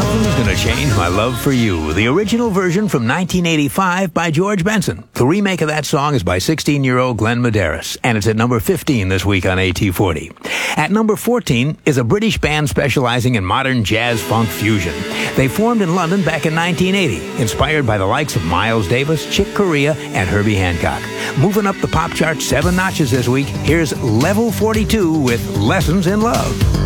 Nothing's Gonna Change My Love for You, the original version from 1985 by George Benson. The remake of that song is by 16-year-old Glenn Medeiros, and it's at number 15 this week on AT40. At number 14 is a British band specializing in modern jazz funk fusion. They formed in London back in 1980, inspired by the likes of Miles Davis, Chick Corea, and Herbie Hancock. Moving up the pop chart 7 notches this week, here's Level 42 with Lessons in Love.